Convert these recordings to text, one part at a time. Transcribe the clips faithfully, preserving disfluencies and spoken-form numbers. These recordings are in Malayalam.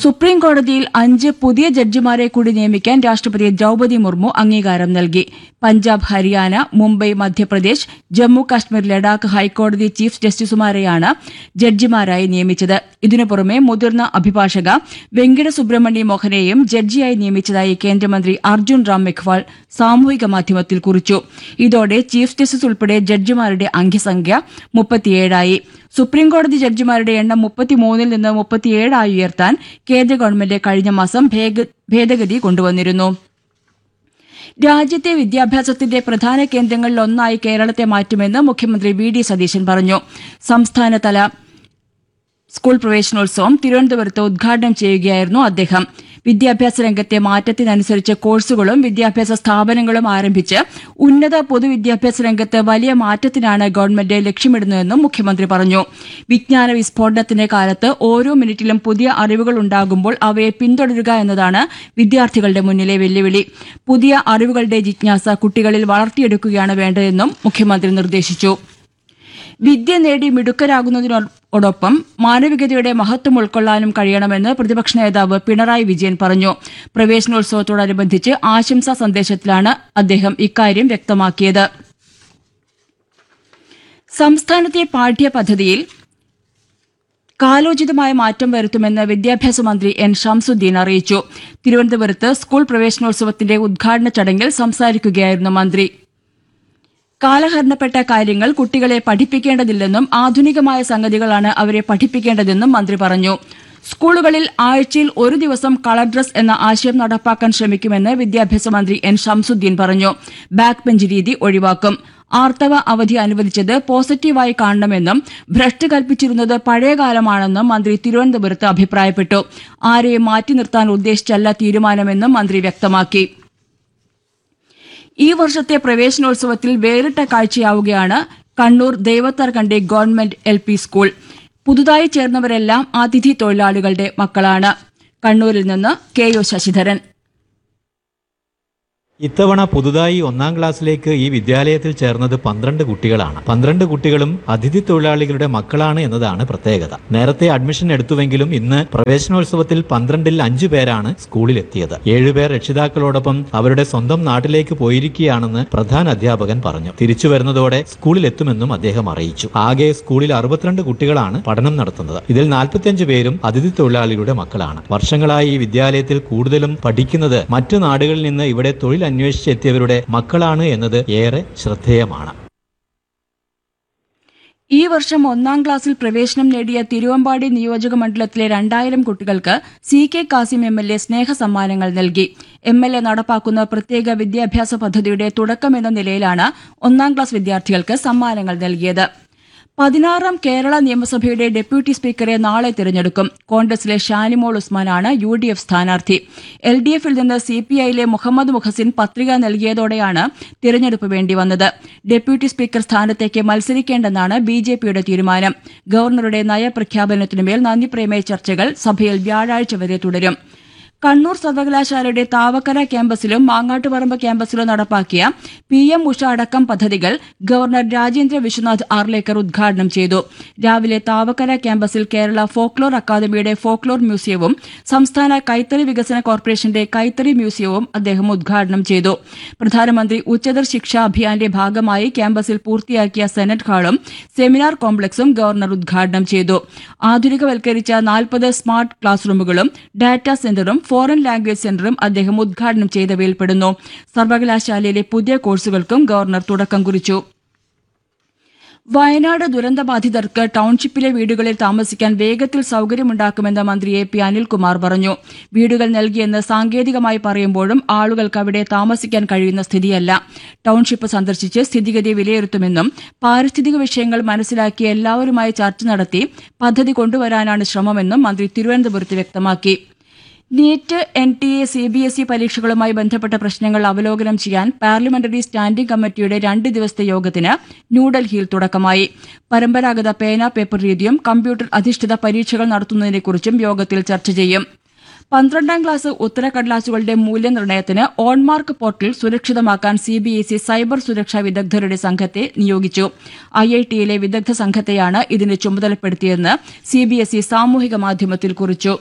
സുപ്രീം കോടതിയിൽ അഞ്ച് പുതിയ ജഡ്ജിമാരെ കൂടി നിയമിക്കാൻ രാഷ്ട്രപതി ദ്രൌപദി മുർമു അംഗീകാരം നൽകി. പഞ്ചാബ്, ഹരിയാന, മുംബൈ, മധ്യപ്രദേശ്, ജമ്മു കശ്മീർ, ലഡാക്ക് ഹൈക്കോടതി ചീഫ് ജസ്റ്റിസുമാരെയാണ് ജഡ്ജിമാരായി നിയമിച്ചത്. ഇതിനു പുറമെ മുതിർന്ന അഭിഭാഷക വെങ്കിട സുബ്രഹ്മണ്യ മോഹനെയും ജഡ്ജിയായി നിയമിച്ചതായി കേന്ദ്രമന്ത്രി അർജുൻ റാം മെഘ്വാൾ സാമൂഹിക മാധ്യമത്തിൽ കുറിച്ചു. ഇതോടെ ചീഫ് ജസ്റ്റിസ് ഉൾപ്പെടെ ജഡ്ജിമാരുടെ അംഗസംഖ്യ മുപ്പത്തിയേഴായി. സുപ്രീംകോടതി ജഡ്ജിമാരുടെ എണ്ണം മുപ്പത്തിമൂന്നിൽ നിന്ന് മുപ്പത്തിയേഴായി ഉയർത്താൻ കേന്ദ്ര ഗവൺമെന്റ് കഴിഞ്ഞ മാസം ഭേദഗതി കൊണ്ടുവന്നിരുന്നു. രാജ്യത്തെ വിദ്യാഭ്യാസത്തിന്റെ പ്രധാന കേന്ദ്രങ്ങളിലൊന്നായി കേരളത്തെ മാറ്റുമെന്ന് മുഖ്യമന്ത്രി വി ഡി സതീശൻ പറഞ്ഞു. സംസ്ഥാനതല സ്കൂൾ പ്രവേശനോത്സവം തിരുവനന്തപുരത്ത് ഉദ്ഘാടനം ചെയ്യുകയായിരുന്നു അദ്ദേഹം. വിദ്യാഭ്യാസ രംഗത്തെ മാറ്റത്തിനനുസരിച്ച് കോഴ്സുകളും വിദ്യാഭ്യാസ സ്ഥാപനങ്ങളും ആരംഭിച്ച് ഉന്നത പൊതുവിദ്യാഭ്യാസ രംഗത്ത് വലിയ മാറ്റത്തിനാണ് ഗവൺമെന്റ് ലക്ഷ്യമിടുന്നതെന്നും മുഖ്യമന്ത്രി പറഞ്ഞു. വിജ്ഞാന വിസ്ഫോടനത്തിന്റെ കാലത്ത് ഓരോ മിനിറ്റിലും പുതിയ അറിവുകൾ ഉണ്ടാകുമ്പോൾ അവയെ പിന്തുടരുക എന്നതാണ് വിദ്യാർത്ഥികളുടെ മുന്നിലെ വെല്ലുവിളി. പുതിയ അറിവുകളുടെ ജിജ്ഞാസ കുട്ടികളിൽ വളർത്തിയെടുക്കുകയാണ് വേണ്ടതെന്നും മുഖ്യമന്ത്രി നിർദ്ദേശിച്ചു. വിദ്യ നേടി മിടുക്കരാകുന്നതിനോടൊപ്പം മാനവികതയുടെ മഹത്വം ഉൾക്കൊള്ളാനും കഴിയണമെന്ന് പ്രതിപക്ഷ നേതാവ് പിണറായി വിജയൻ പറഞ്ഞു. പ്രവേശനോത്സവത്തോടനുബന്ധിച്ച് ആശംസാ സന്ദേശത്തിലാണ് അദ്ദേഹം ഇക്കാര്യം വ്യക്തമാക്കിയത്. സംസ്ഥാനത്തെ പാഠ്യപദ്ധതിയിൽ കാലോചിതമായ മാറ്റം വരുത്തുമെന്ന് വിദ്യാഭ്യാസ മന്ത്രി എൻ ഷംസുദ്ദീൻ അറിയിച്ചു. തിരുവനന്തപുരത്ത് സ്കൂൾ പ്രവേശനോത്സവത്തിന്റെ ഉദ്ഘാടന ചടങ്ങിൽ സംസാരിക്കുകയായിരുന്നു മന്ത്രി. കാലഹരണപ്പെട്ട കാര്യങ്ങൾ കുട്ടികളെ പഠിപ്പിക്കേണ്ടതില്ലെന്നും ആധുനികമായ സംഗതികളാണ് അവരെ പഠിപ്പിക്കേണ്ടതെന്നും മന്ത്രി പറഞ്ഞു. സ്കൂളുകളിൽ ആഴ്ചയിൽ ഒരു ദിവസം കളർ ഡ്രസ് എന്ന ആശയം നടപ്പാക്കാൻ ശ്രമിക്കുമെന്ന് വിദ്യാഭ്യാസ മന്ത്രി എൻ ഷംസുദ്ദീൻ പറഞ്ഞു. ബാക്ക് ബെഞ്ച് രീതി ഒഴിവാക്കും. ആർത്തവ അവധി അനുവദിച്ചത് പോസിറ്റീവായി കാണണമെന്നും ഭ്രഷ്ട് കൽപ്പിച്ചിരുന്നത് പഴയകാലമാണെന്നും മന്ത്രി തിരുവനന്തപുരത്ത് അഭിപ്രായപ്പെട്ടു. ആരെയും മാറ്റി നിർത്താൻ ഉദ്ദേശിച്ചല്ല തീരുമാനമെന്നും മന്ത്രി വ്യക്തമാക്കി. ഈ വർഷത്തെ പ്രവേശനോത്സവത്തിൽ വേറിട്ട കാഴ്ചയാവുകയാണ് Kannur ദൈവത്താർകണ്ടി government L P school. പുതുതായി ചേർന്നവരെല്ലാം അതിഥി തൊഴിലാളികളുടെ മക്കളാണ്. കണ്ണൂരിൽ നിന്ന് കെ ഒ ശശിധരൻ. ഇത്തവണ പുതുതായി ഒന്നാം ക്ലാസ്സിലേക്ക് ഈ വിദ്യാലയത്തിൽ ചേർന്നത് പന്ത്രണ്ട് കുട്ടികളാണ്. പന്ത്രണ്ട് കുട്ടികളും അതിഥി തൊഴിലാളികളുടെ മക്കളാണ് എന്നതാണ് പ്രത്യേകത. നേരത്തെ അഡ്മിഷൻ എടുത്തുവെങ്കിലും ഇന്ന് പ്രവേശനോത്സവത്തിൽ പന്ത്രണ്ടിൽ അഞ്ചു പേരാണ് സ്കൂളിലെത്തിയത്. ഏഴുപേർ രക്ഷിതാക്കളോടൊപ്പം അവരുടെ സ്വന്തം നാട്ടിലേക്ക് പോയിരിക്കുകയാണെന്ന് പ്രധാന അധ്യാപകൻ പറഞ്ഞു. തിരിച്ചു വരുന്നതോടെ സ്കൂളിലെത്തുമെന്നും അദ്ദേഹം അറിയിച്ചു. ആകെ സ്കൂളിൽ അറുപത്തിരണ്ട് കുട്ടികളാണ് പഠനം നടത്തുന്നത്. ഇതിൽ നാൽപ്പത്തിയഞ്ച് പേരും അതിഥി തൊഴിലാളികളുടെ മക്കളാണ്. വർഷങ്ങളായി ഈ വിദ്യാലയത്തിൽ കൂടുതലും പഠിക്കുന്നത് മറ്റു നാടുകളിൽ നിന്ന് ഇവിടെ തൊഴിൽ അന്വേഷിച്ചെത്തിയവരുടെ മക്കളാണ് എന്നത് ഏറെ ശ്രദ്ധേയമാണ്. ഈ വർഷം ഒന്നാം ക്ലാസ്സിൽ പ്രവേശനം നേടിയ തിരുവമ്പാടി നിയോജക മണ്ഡലത്തിലെ രണ്ടായിരം കുട്ടികൾക്ക് C K Kasim M L A സ്നേഹ സമ്മാനങ്ങൾ നൽകി. എം എൽ എ നടപ്പാക്കുന്ന പ്രത്യേക വിദ്യാഭ്യാസ പദ്ധതിയുടെ തുടക്കമെന്ന നിലയിലാണ് ഒന്നാം ക്ലാസ് വിദ്യാർത്ഥികൾക്ക് സമ്മാനങ്ങൾ നൽകിയത്. പതിനാറാം കേരള നിയമസഭയുടെ ഡെപ്യൂട്ടി സ്പീക്കറെ നാളെ തിരഞ്ഞെടുക്കും. കോൺഗ്രസിലെ ഷാനിമോൾ ഉസ്മാനാണ് യു ഡി എഫ് സ്ഥാനാർത്ഥി. എൽ ഡി എഫിൽ നിന്ന് സി പി ഐയിലെ മുഹമ്മദ് മുഹസിൻ പത്രിക നൽകിയതോടെയാണ് തിരഞ്ഞെടുപ്പ് വേണ്ടിവന്നത്. ഡെപ്യൂട്ടി സ്പീക്കർ സ്ഥാനത്തേക്ക് മത്സരിക്കേണ്ടെന്നാണ് ബി ജെ പിയുടെ തീരുമാനം. ഗവർണറുടെ നയപ്രഖ്യാപനത്തിനുമേൽ നന്ദിപ്രമേയ ചർച്ചകൾ സഭയിൽ വ്യാഴാഴ്ച വരെ തുടരും. കണ്ണൂർ സർവകലാശാലയുടെ താവക്കര ക്യാമ്പസിലും മാങ്ങാട്ടുപറമ്പ് ക്യാമ്പസിലും നടപ്പാക്കിയ പി എം ഉഷ അടക്കം പദ്ധതികൾ ഗവർണർ രാജേന്ദ്ര വിശ്വനാഥ് ആർലേക്കർ ഉദ്ഘാടനം ചെയ്തു. രാവിലെ താവക്കര ക്യാമ്പസിൽ കേരള ഫോക്ലോർ അക്കാദമിയുടെ ഫോക്ലോർ മ്യൂസിയവും സംസ്ഥാന കൈത്തറി വികസന കോർപ്പറേഷന്റെ കൈത്തറി മ്യൂസിയവും അദ്ദേഹം ഉദ്ഘാടനം ചെയ്തു. പ്രധാനമന്ത്രി ഉച്ചതർ ശിക്ഷാ അഭിയാന്റെ ഭാഗമായി ക്യാമ്പസിൽ പൂർത്തിയാക്കിയ സെനറ്റ് ഹാളും സെമിനാർ കോംപ്ലക്സും ഗവർണർ ഉദ്ഘാടനം ചെയ്തു. ആധുനികവൽക്കരിച്ച നാൽപ്പത് സ്മാർട്ട് ക്ലാസ് റൂമുകളും ഡാറ്റാ സെന്ററും ഫോറിൻ ലാംഗ്വേജ് സെന്ററും അദ്ദേഹം ഉദ്ഘാടനം ചെയ്തവയിൽപ്പെടുന്നു. സർവകലാശാലയിലെ പുതിയ കോഴ്സുകൾക്കും ഗവർണർ തുടക്കം കുറിച്ചു. വയനാട് ദുരന്തബാധിതർക്ക് ടൌൺഷിപ്പിലെ വീടുകളിൽ താമസിക്കാൻ വേഗത്തിൽ സൌകര്യമുണ്ടാക്കുമെന്ന് മന്ത്രി എ പി അനിൽകുമാർ പറഞ്ഞു. വീടുകൾ നൽകിയെന്ന് സാങ്കേതികമായി പറയുമ്പോഴും ആളുകൾക്ക് അവിടെ താമസിക്കാൻ കഴിയുന്ന സ്ഥിതിയല്ല. ടൌൺഷിപ്പ് സന്ദർശിച്ച് സ്ഥിതിഗതി വിലയിരുത്തുമെന്നും പാരിസ്ഥിതിക വിഷയങ്ങൾ മനസ്സിലാക്കി എല്ലാവരുമായി ചർച്ച നടത്തി പദ്ധതി കൊണ്ടുവരാനാണ് ശ്രമമെന്നും മന്ത്രി തിരുവനന്തപുരത്ത് വ്യക്തമാക്കി. NEET, N T A, C B S E പരീക്ഷകളുമായി ബന്ധപ്പെട്ട പ്രശ്നങ്ങൾ അവലോകനം ചെയ്യാൻ പാർലമെന്ററി സ്റ്റാൻഡിംഗ് കമ്മിറ്റിയുടെ രണ്ട് ദിവസത്തെ യോഗത്തിന് ന്യൂഡൽഹിയിൽ തുടക്കമായി. പരമ്പരാഗത പേന പേപ്പർ രീതിയും കമ്പ്യൂട്ടർ അധിഷ്ഠിത പരീക്ഷകൾ നടത്തുന്നതിനെക്കുറിച്ചും യോഗത്തിൽ ചർച്ച ചെയ്യും. പന്ത്രണ്ടാം ക്ലാസ് ഉത്തരക്കടലാസുകളുടെ മൂല്യനിർണ്ണയത്തിന് ഓൺമാർക്ക് പോർട്ടൽ സുരക്ഷിതമാക്കാൻ C B S E cyber സുരക്ഷാ വിദഗ്ധരുടെ സംഘത്തെ നിയോഗിച്ചു. ഐ ഐ ടിയിലെ വിദഗ്ധ സംഘത്തെയാണ് ഇതിന് ചുമതലപ്പെടുത്തിയതെന്ന് സി ബി എസ് ഇ സാമൂഹിക മാധ്യമത്തിൽ കുറിച്ചു.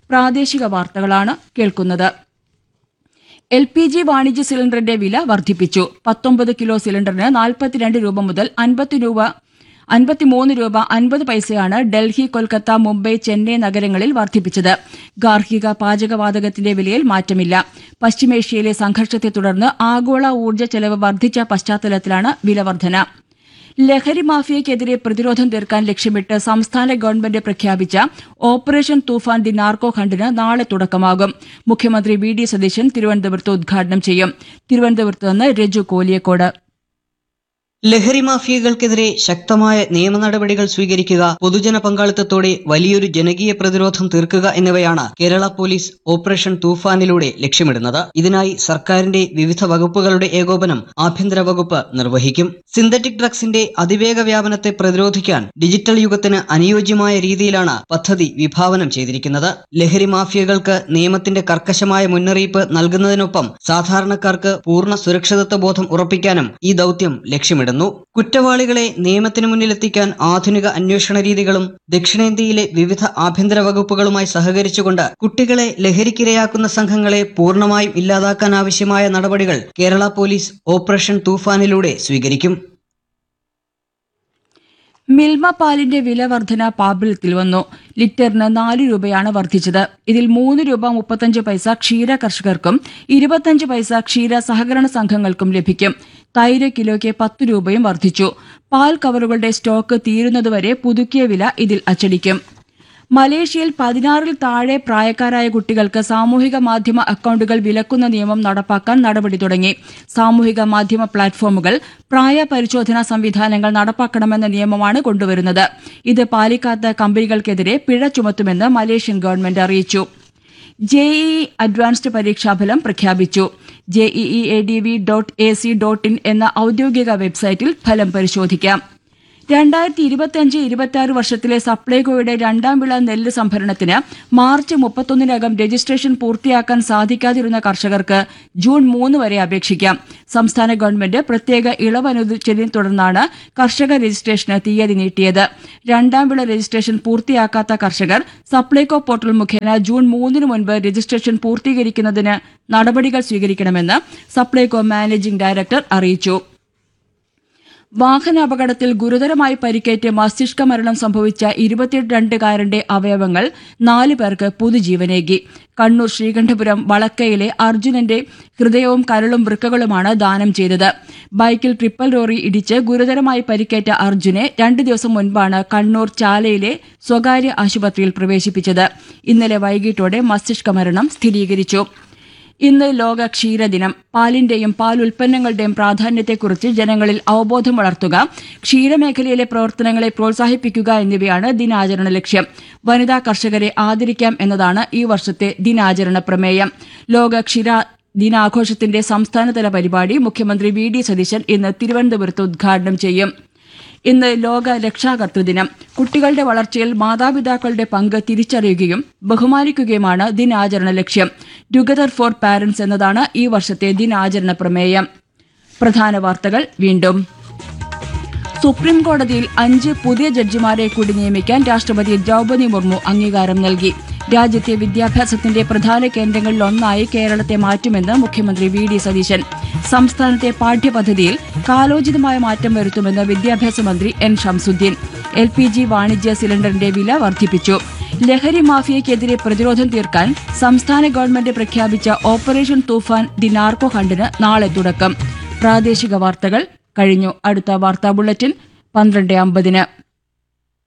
പ്രാദേശിക വാർത്തകളാണ് കേൾക്കുന്നത്. എൽ പി ജി വാണിജ്യ സിലിണ്ടറിന്റെ വില വർദ്ധിപ്പിച്ചു. പത്തൊമ്പത് കിലോ സിലിണ്ടറിന് നാൽപ്പത്തിരണ്ട് രൂപ മുതൽ അൻപത്തി രൂപ അൻപത്തിമൂന്ന് രൂപ അൻപത് പൈസയാണ് ഡൽഹി, കൊൽക്കത്ത, മുംബൈ, ചെന്നൈ നഗരങ്ങളിൽ വർദ്ധിപ്പിച്ചത്. ഗാർഹിക പാചകവാതകത്തിന്റെ വിലയിൽ മാറ്റമില്ല. പശ്ചിമേഷ്യയിലെ സംഘർഷത്തെ തുടർന്ന് ആഗോള ഊർജ്ജ ചെലവ് വർദ്ധിച്ച പശ്ചാത്തലത്തിലാണ് വില വർധന. ലഹരി മാഫിയയ്ക്കെതിരെ പ്രതിരോധം തീർക്കാൻ ലക്ഷ്യമിട്ട് സംസ്ഥാന ഗവൺമെന്റ് പ്രഖ്യാപിച്ച ഓപ്പറേഷൻ തൂഫാൻ ദി നാർക്കോ ഹണ്ടിന് നാളെ തുടക്കമാകും. മുഖ്യമന്ത്രി വി ഡി സതീശൻ തിരുവനന്തപുരത്ത് ഉദ്ഘാടനം ചെയ്യും. തിരുവനന്തപുരത്ത് നിന്ന് രജു കോലിയക്കോട്. ലഹരി മാഫിയകൾക്കെതിരെ ശക്തമായ നിയമ നടപടികൾ സ്വീകരിക്കുക, പൊതുജന പങ്കാളിത്തത്തോടെ വലിയൊരു ജനകീയ പ്രതിരോധം തീർക്കുക എന്നിവയാണ് കേരള പോലീസ് ഓപ്പറേഷൻ തൂഫാനിലൂടെ ലക്ഷ്യമിടുന്നത്. ഇതിനായി സർക്കാരിന്റെ വിവിധ വകുപ്പുകളുടെ ഏകോപനം ആഭ്യന്തര വകുപ്പ് നിർവഹിക്കും. സിന്തറ്റിക് ഡ്രഗ്സിന്റെ അതിവേഗ വ്യാപനത്തെ പ്രതിരോധിക്കാൻ ഡിജിറ്റൽ യുഗത്തിന് അനുയോജ്യമായ രീതിയിലാണ് പദ്ധതി വിഭാവനം ചെയ്തിരിക്കുന്നത്. ലഹരി മാഫിയകൾക്ക് നിയമത്തിന്റെ കർക്കശമായ മുന്നറിയിപ്പ് നൽകുന്നതിനൊപ്പം സാധാരണക്കാർക്ക് പൂർണ്ണ സുരക്ഷിതത്വ ബോധം ഉറപ്പിക്കാനും ഈ ദൌത്യം ലക്ഷ്യമിടുന്നു. കുറ്റവാളികളെ നിയമത്തിന് മുന്നിലെത്തിക്കാൻ ആധുനിക അന്വേഷണ രീതികളും ദക്ഷിണേന്ത്യയിലെ വിവിധ ആഭ്യന്തര വകുപ്പുകളുമായി സഹകരിച്ചുകൊണ്ട് കുട്ടികളെ ലഹരിക്കിരയാക്കുന്ന സംഘങ്ങളെ പൂർണ്ണമായും ഇല്ലാതാക്കാൻ ആവശ്യമായ നടപടികൾ കേരള പോലീസ് ഓപ്പറേഷൻ തൂഫാനിലൂടെ സ്വീകരിക്കും. മിൽമ പാലിന്റെ വില വർധന പ്രാബല്യത്തിൽ വന്നു. ലിറ്ററിന് നാല് രൂപയാണ് വർദ്ധിച്ചത്. ഇതിൽ മൂന്ന് രൂപ മുപ്പത്തഞ്ച് പൈസ ക്ഷീര കർഷകർക്കും ഇരുപത്തഞ്ച് പൈസ ക്ഷീര സഹകരണ സംഘങ്ങൾക്കും ലഭിക്കും. തൈര് കിലോയ്ക്ക് പത്ത് രൂപയും വർദ്ധിച്ചു. പാൽ കവറുകളുടെ സ്റ്റോക്ക് തീരുന്നതുവരെ പുതുക്കിയ വില ഇതിൽ അച്ചടിക്കും. മലേഷ്യയിൽ പതിനാറിൽ താഴെ പ്രായക്കാരായ കുട്ടികൾക്ക് സാമൂഹിക മാധ്യമ അക്കൌണ്ടുകൾ വിലക്കുന്ന നിയമം നടപ്പാക്കാൻ നടപടി തുടങ്ങി. സാമൂഹിക മാധ്യമ പ്ലാറ്റ്ഫോമുകൾ പ്രായ പരിശോധനാ സംവിധാനങ്ങൾ നടപ്പാക്കണമെന്ന നിയമമാണ് കൊണ്ടുവരുന്നത്. ഇത് പാലിക്കാത്ത കമ്പനികൾക്കെതിരെ പിഴ ചുമത്തുമെന്ന് മലേഷ്യൻ ഗവൺമെന്റ് അറിയിച്ചു. ജെഇഇ അഡ്വാൻസ്ഡ് പരീക്ഷാഫലം പ്രഖ്യാപിച്ചു. JEE A D V dot A C dot in എന്ന ഔദ്യോഗിക വെബ്സൈറ്റിൽ ഫലം പരിശോധിക്കാം. രണ്ടായിരത്തി ഇരുപത്തിയഞ്ച് ഇരുപത്തിയാറ് വർഷത്തിലെ സപ്ലൈകോയുടെ രണ്ടാം വിള നെല്ല് സംഭരണത്തിന് മാർച്ച് മുപ്പത്തൊന്നിനകം രജിസ്ട്രേഷൻ പൂർത്തിയാക്കാൻ സാധിക്കാതിരുന്ന കർഷകർക്ക് ജൂൺ മൂന്ന് വരെ അപേക്ഷിക്കാം. സംസ്ഥാന ഗവൺമെന്റ് പ്രത്യേക ഇളവ് അനുവദിച്ചതിനെ തുടർന്നാണ് കർഷക രജിസ്ട്രേഷന് തീയതി നീട്ടിയത്. രണ്ടാം വിള രജിസ്ട്രേഷൻ പൂർത്തിയാക്കാത്ത കർഷകർ സപ്ലൈകോ പോർട്ടൽ മുഖേന ജൂൺ മൂന്നിന് മുൻപ് രജിസ്ട്രേഷൻ പൂർത്തീകരിക്കുന്നതിന് നടപടികൾ സ്വീകരിക്കണമെന്ന് സപ്ലൈകോ മാനേജിംഗ് ഡയറക്ടർ അറിയിച്ചു. വാഹനാപകടത്തിൽ ഗുരുതരമായി പരിക്കേറ്റ് മസ്തിഷ്ക മരണം സംഭവിച്ച ഇരുപത്തിരണ്ടുകാരന്റെ അവയവങ്ങൾ നാല് പേർക്ക് പുതുജീവനേകി. കണ്ണൂർ ശ്രീകണ്ഠപുരം വളക്കയിലെ അർജുനന്റെ ഹൃദയവും കരളും വൃക്കകളുമാണ് ദാനം ചെയ്തത്. ബൈക്കിൽ ട്രിപ്പൽ ലോറി ഇടിച്ച് ഗുരുതരമായി പരിക്കേറ്റ അർജുനെ രണ്ടു ദിവസം മുൻപാണ് കണ്ണൂർ ചാലയിലെ സ്വകാര്യ ആശുപത്രിയിൽ പ്രവേശിപ്പിച്ചത്. ഇന്നലെ വൈകിട്ടോടെ മസ്തിഷ്ക മരണം സ്ഥിരീകരിച്ചു. ഇന്ന് ലോക ക്ഷീരദിനം. പാലിന്റെയും പാൽ ഉൽപ്പന്നങ്ങളുടെയും പ്രാധാന്യത്തെക്കുറിച്ച് ജനങ്ങളിൽ അവബോധം വളർത്തുക, ക്ഷീരമേഖലയിലെ പ്രവർത്തനങ്ങളെ പ്രോത്സാഹിപ്പിക്കുക എന്നിവയാണ് ദിനാചരണ ലക്ഷ്യം. വനിതാ കർഷകരെ ആദരിക്കാം എന്നതാണ് ഈ വർഷത്തെ ദിനാചരണ പ്രമേയം. ലോക ക്ഷീര ദിനാഘോഷത്തിന്റെ സംസ്ഥാനതല പരിപാടി മുഖ്യമന്ത്രി വി ഡി സതീശൻ ഇന്ന് തിരുവനന്തപുരത്ത് ഉദ്ഘാടനം ചെയ്യും. ഇന്ന് ലോക രക്ഷാകർതൃദിനം. കുട്ടികളുടെ വളർച്ചയിൽ മാതാപിതാക്കളുടെ പങ്ക് തിരിച്ചറിയുകയും ബഹുമാനിക്കുകയുമാണ് ദിനാചരണ ലക്ഷ്യം. ടുഗദർ ഫോർ പാരന്റ്സ് എന്നതാണ് ഈ വർഷത്തെ ദിനാചരണ പ്രമേയം. പ്രധാന വാർത്തകൾ വീണ്ടും. സുപ്രീംകോടതിയിൽ അഞ്ച് പുതിയ ജഡ്ജിമാരെ കൂടി നിയമിക്കാൻ രാഷ്ട്രപതി ദ്രൌപദി മുർമു അംഗീകാരം നൽകി. രാജ്യത്തെ വിദ്യാഭ്യാസത്തിന്റെ പ്രധാന കേന്ദ്രങ്ങളിലൊന്നായി കേരളത്തെ മാറ്റുമെന്ന് മുഖ്യമന്ത്രി വി ഡി സതീശൻ. സംസ്ഥാനത്തെ പാഠ്യപദ്ധതിയിൽ കാലോചിതമായ മാറ്റം വരുത്തുമെന്ന് വിദ്യാഭ്യാസ മന്ത്രി N Shamsuddin. L P G വാണിജ്യ സിലിണ്ടറിന്റെ വില വർദ്ധിപ്പിച്ചു. ലഹരി മാഫിയയ്ക്കെതിരെ പ്രതിരോധം തീർക്കാൻ സംസ്ഥാന ഗവൺമെന്റ് പ്രഖ്യാപിച്ച ഓപ്പറേഷൻ തൂഫാൻ ദി നാർക്കോ ഹണ്ടിന് നാളെ തുടക്കം. പ്രാദേശിക വാർത്തകൾ കഴിഞ്ഞു. അടുത്ത വാർത്താ ബുള്ളറ്റിൻ പന്ത്രണ്ട് അമ്പതിന്.